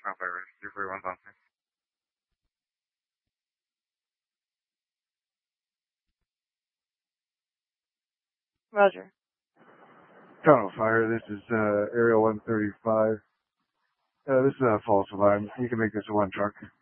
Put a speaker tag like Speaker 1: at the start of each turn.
Speaker 1: Alpha Rescue 31,000.
Speaker 2: Roger.
Speaker 3: Toronto Fire, this is Aerial 135. This is a false alarm. You can make this a one truck.